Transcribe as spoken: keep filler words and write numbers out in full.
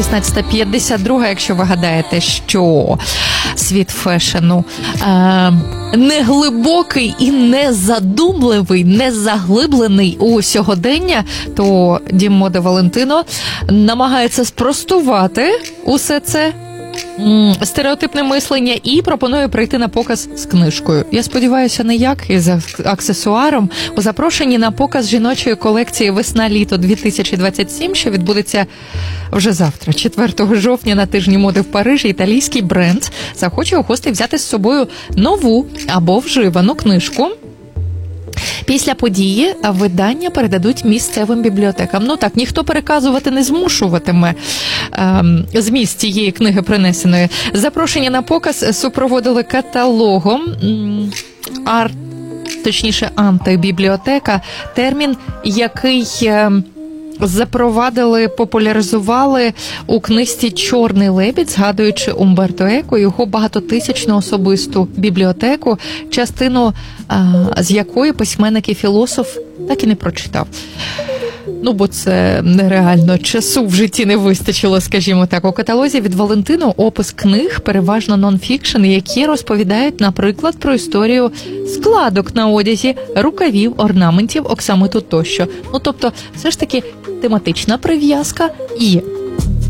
шістнадцята п'ятдесят два, якщо ви гадаєте, що світ фешену е, не глибокий і не задумливий, не заглиблений у сьогодення, то Дім моди Валентино намагається спростувати усе це стереотипне мислення і пропонує прийти на показ з книжкою. Я сподіваюся, не як із аксесуаром. У запрошенні на показ жіночої колекції «Весна-літо дві тисячі двадцять сім», що відбудеться вже завтра, четвертого жовтня, на тижні моди в Парижі, італійський бренд захоче у гостей взяти з собою нову або вживану книжку. Після події видання передадуть місцевим бібліотекам. Ну так, ніхто переказувати не змушуватиме ем, зміст цієї книги принесеної. Запрошення на показ супроводили каталогом м, арт, точніше антибібліотека, термін, який ем, запровадили, популяризували у книжці «Чорний лебідь», згадуючи Умберто Еко, його багатотисячну особисту бібліотеку, частину а, з якої письменник і філософ так і не прочитав. Ну, бо це нереально, часу в житті не вистачило, скажімо так. У каталозі від Валентино опис книг, переважно нон-фікшн, які розповідають, наприклад, про історію складок на одязі, рукавів, орнаментів, оксамиту тощо. Ну, тобто, все ж таки тематична прив'язка є.